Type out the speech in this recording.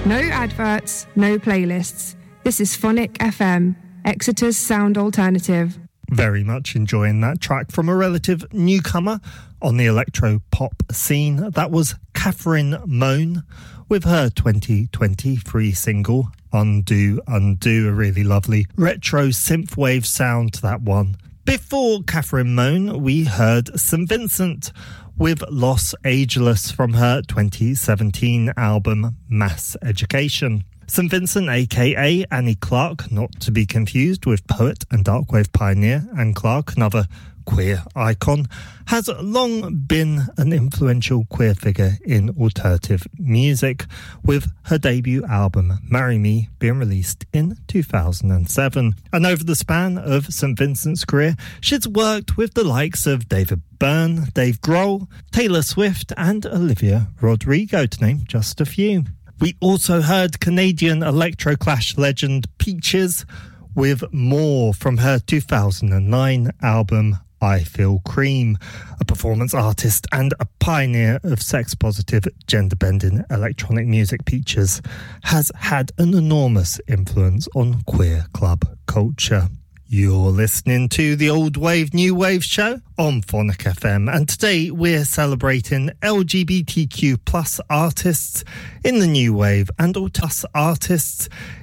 No adverts, no playlists. This is Phonic FM, Exeter's sound alternative. Very much enjoying that track from a relative newcomer on the electro-pop scene. That was Catherine Moan with her 2023 single, Undo, Undo, a really lovely retro synthwave sound to that one. Before Catherine Moan, we heard St. Vincent with Los Ageless from her 2017 album Mass Education. St. Vincent, aka Annie Clark, not to be confused with poet and darkwave pioneer Anne Clark, another queer icon, has long been an influential queer figure in alternative music, with her debut album Marry Me being released in 2007. And over the span of St. Vincent's career, she's worked with the likes of David Byrne, Dave Grohl, Taylor Swift and Olivia Rodrigo, to name just a few. We also heard Canadian electroclash legend Peaches with More from her 2009 album I Feel Cream. A performance artist and a pioneer of sex-positive, gender-bending electronic music, Peaches has had an enormous influence on queer club culture. You're listening to the Old Wave New Wave show on Phonic FM, and today we're celebrating LGBTQ plus artists in the new wave and plus artists